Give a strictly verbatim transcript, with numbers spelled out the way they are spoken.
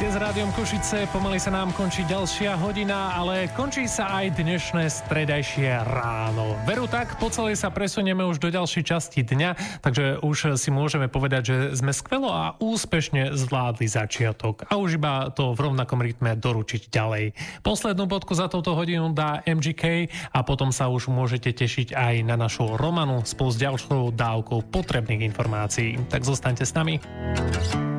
Ste s Rádiom Košice, pomaly sa nám končí ďalšia hodina, ale končí sa aj dnešné stredajšie ráno. Veru tak, po celej sa presunieme už do ďalšej časti dňa, takže už si môžeme povedať, že sme skvelo a úspešne zvládli začiatok a už iba to v rovnakom rytme doručiť ďalej. Poslednú bodku za touto hodinu dá em gé ká a potom sa už môžete tešiť aj na našu Romanu spolu s ďalšou dávkou potrebných informácií. Tak zostaňte s nami.